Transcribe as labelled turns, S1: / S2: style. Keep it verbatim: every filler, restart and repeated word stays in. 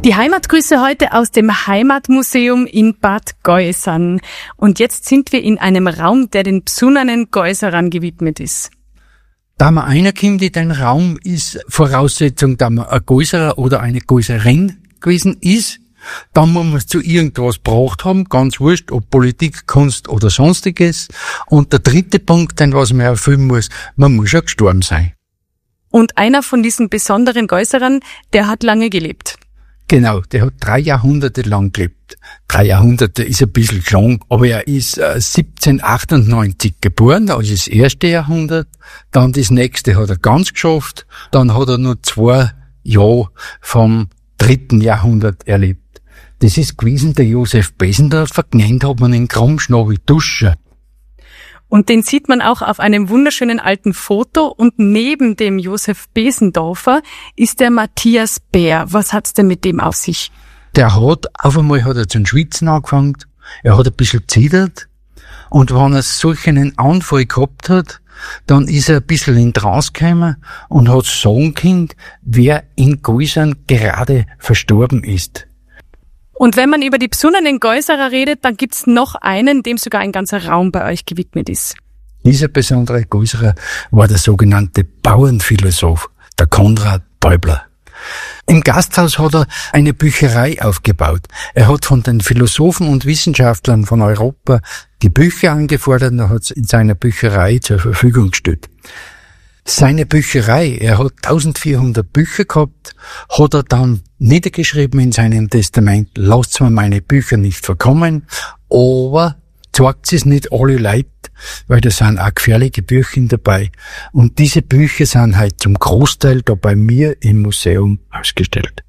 S1: Die Heimatgrüße heute aus dem Heimatmuseum in Bad Geusern. Und jetzt sind wir in einem Raum, der den besonderen Geuserern gewidmet ist.
S2: Da man reinkommt in den Raum, ist Voraussetzung, dass man ein Geuserer oder eine Geuserin gewesen ist. Dann muss man es zu irgendwas gebracht haben, ganz wurscht, ob Politik, Kunst oder sonstiges. Und der dritte Punkt, den was man erfüllen muss, man muss ja gestorben sein.
S1: Und einer von diesen besonderen Geuserern, der hat lange gelebt.
S2: Genau, der hat drei Jahrhunderte lang gelebt. Drei Jahrhunderte ist ein bisschen lang, aber er ist äh, siebzehnhundertachtundneunzig geboren, also das erste Jahrhundert. Dann das nächste hat er ganz geschafft. Dann hat er nur zwei Jahre vom dritten Jahrhundert erlebt. Das ist gewesen der Josef Besendorfer, genannt hat man ihn Krummschnabel-Duscher.
S1: Und den sieht man auch auf einem wunderschönen alten Foto. Und neben dem Josef Besendorfer ist der Matthias Bär. Was hat's denn mit dem auf sich?
S2: Der hat, auf einmal hat er zum Schwitzen angefangen. Er hat ein bisschen zittert. Und wenn er solchen Anfall gehabt hat, dann ist er ein bisschen in Trance gekommen und hat sagen können, wer in Geusern gerade verstorben ist.
S1: Und wenn man über die besonderen Geuserer redet, dann gibt's noch einen, dem sogar ein ganzer Raum bei euch gewidmet ist.
S2: Dieser besondere Geuserer war der sogenannte Bauernphilosoph, der Konrad Beubler. Im Gasthaus hat er eine Bücherei aufgebaut. Er hat von den Philosophen und Wissenschaftlern von Europa die Bücher angefordert und hat sie in seiner Bücherei zur Verfügung gestellt. Seine Bücherei, er hat eintausendvierhundert Bücher gehabt, hat er dann niedergeschrieben in seinem Testament, lasst mir meine Bücher nicht verkommen, aber zeigt es nicht alle Leute, weil da sind auch gefährliche Bücher dabei. Und diese Bücher sind halt zum Großteil da bei mir im Museum ausgestellt.